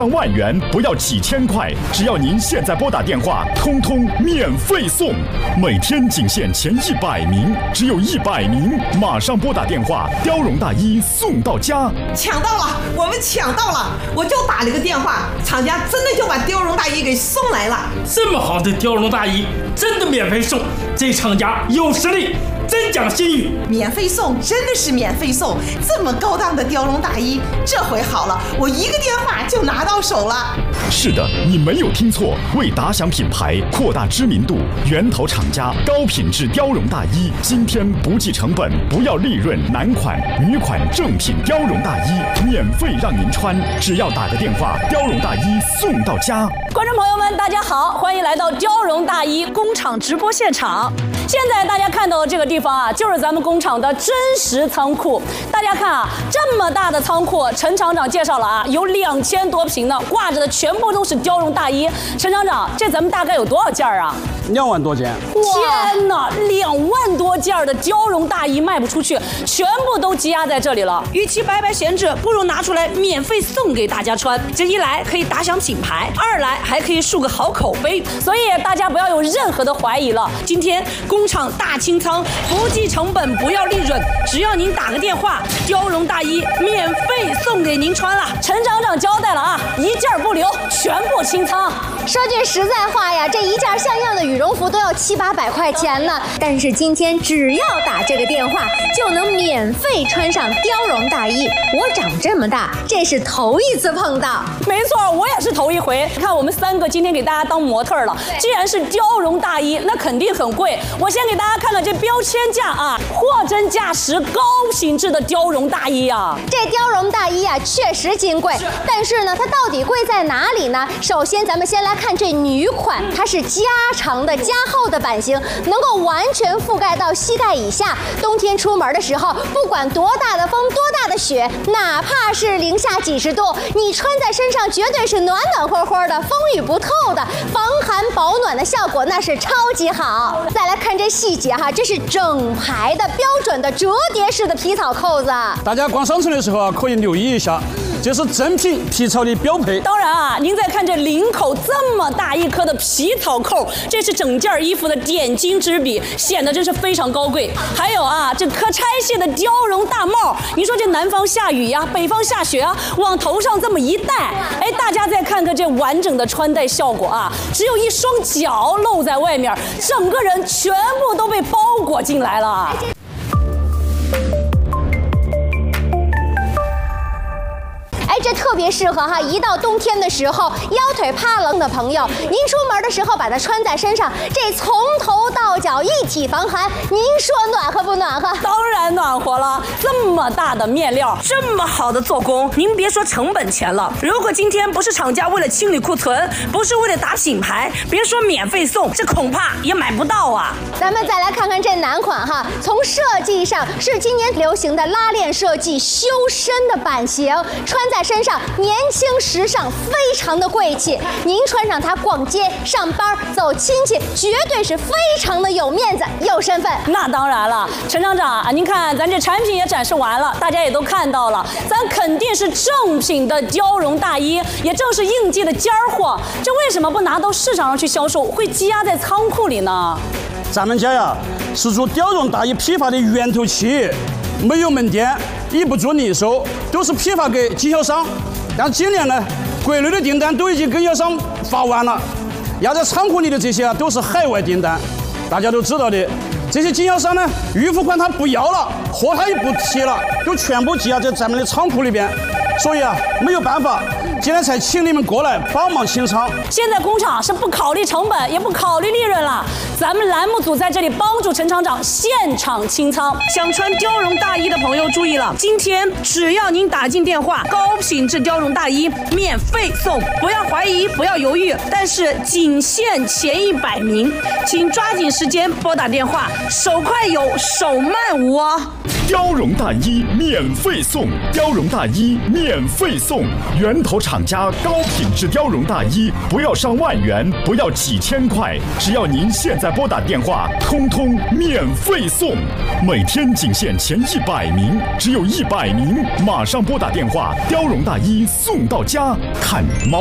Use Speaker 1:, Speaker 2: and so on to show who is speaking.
Speaker 1: 万元不要几千块，只要您现在拨打电话，通通免费送。每天仅限前100名，只有100名，马上拨打电话，貂绒大衣送到家。
Speaker 2: 抢到了，我们抢到了！我就打了个电话，厂家真的就把貂绒大衣给送来了。
Speaker 3: 这么好的貂绒大衣，真的免费送，这厂家有实力。真讲信誉，
Speaker 2: 免费送，真的是免费送！这么高档的貂绒大衣，这回好了，我一个电话就拿到手了。
Speaker 1: 是的，你没有听错，为打响品牌，扩大知名度，源头厂家高品质貂绒大衣，今天不计成本，不要利润，男款、女款正品貂绒大衣免费让您穿，只要打个电话，貂绒大衣送到家。
Speaker 4: 观众朋友们，大家好，欢迎来到貂绒大衣工厂直播现场。现在大家看到的这个地方啊，就是咱们工厂的真实仓库。大家看啊，这么大的仓库，陈厂长介绍了啊，有2000多平呢，挂着的全部都是貂绒大衣。陈厂长，这咱们大概有多少件啊
Speaker 5: ？2万多件。
Speaker 4: 天哪，2万多件的貂绒大衣卖不出去，全部都积压在这里了。与其白白闲置，不如拿出来免费送给大家穿。这一来可以打响品牌，二来还可以树个好口碑。所以大家不要有任何的怀疑了。今天工厂大清仓，不计成本，不要利润，只要您打个电话，貂绒大衣免费送给您穿了。陈厂长交代了啊，一件不留，全部清仓。
Speaker 6: 说句实在话呀，这一件像样的羽绒服都要700-800块钱呢。但是今天只要打这个电话，就能免费穿上貂绒大衣。我长这么大，这是头一次碰到。
Speaker 4: 没错，我也是头一回。看我们3个今天给大家当模特了，既然是貂绒大衣，那肯定很贵。我先给大家看看这标签价啊，货真价实、高品质的貂绒大衣啊。
Speaker 6: 这貂绒大衣啊，确实金贵，但是呢，它到底贵在哪里呢？首先，咱们先来看这女款，它是加长的、加厚的版型，能够完全覆盖到膝盖以下。冬天出门的时候，不管多大的风、多大的雪，哪怕是零下几十度，你穿在身上绝对是暖暖和和的，风雨不透的，防寒保暖的效果那是超级好。再来看这细节哈，这是整排的标准的折叠式的皮草扣子。
Speaker 5: 大家逛商城的时候啊，可以留意一下。这是正品皮草的标配。
Speaker 4: 当然啊，您再看这领口这么大一颗的皮草扣，这是整件衣服的点睛之笔，显得真是非常高贵。还有啊，这可拆卸的貂绒大帽，你说这南方下雨呀，北方下雪啊，往头上这么一戴，哎，大家再看看这完整的穿戴效果啊，只有一双脚露在外面，整个人全部都被包裹进来了。
Speaker 6: 这特别适合哈，一到冬天的时候，腰腿怕冷的朋友，您出门的时候把它穿在身上，这从头到脚一体防寒，您说暖和不暖和？
Speaker 4: 当然暖和了，这么大的面料，这么好的做工，您别说成本钱了，如果今天不是厂家为了清理库存，不是为了打品牌，别说免费送，这恐怕也买不到啊。
Speaker 6: 咱们再来看看这男款哈，从设计上是今年流行的拉链设计，修身的版型，穿在身上年轻时尚，非常的贵气。您穿上它逛街、上班、走亲戚，绝对是非常的有面子、有身份。
Speaker 4: 那当然了，陈厂长啊，您看咱这产品也展示完了，大家也都看到了，咱肯定是正品的貂绒大衣，也正是应季的尖儿货。这为什么不拿到市场上去销售，会积压在仓库里呢？
Speaker 5: 咱们家呀是做貂绒大衣批发的源头企业，没有门店，也不做零售，都是批发给经销商。但今年呢，国内的订单都已经经销商发完了，压在仓库里的这些啊都是海外订单。大家都知道的，这些经销商呢，预付款他不要了，货他也不提了，都全部积压在咱们的仓库里边。所以啊，没有办法，今天才请你们过来帮忙清仓。
Speaker 4: 现在工厂是不考虑成本，也不考虑利润了。咱们栏目组在这里帮助陈厂长现场清仓。想穿貂绒大衣的朋友注意了，今天只要您打进电话，高品质貂绒大衣免费送，不要怀疑，不要犹豫。但是仅限前100名，请抓紧时间拨打电话，手快有，手慢无哦。
Speaker 1: 貂绒大衣免费送，貂绒大衣免费送，源头厂家高品质貂绒大衣，不要上万元，不要几千块，只要您现在拨打电话，通通免费送。每天仅限前100名，只有100名，马上拨打电话，貂绒大衣送到家。看猫。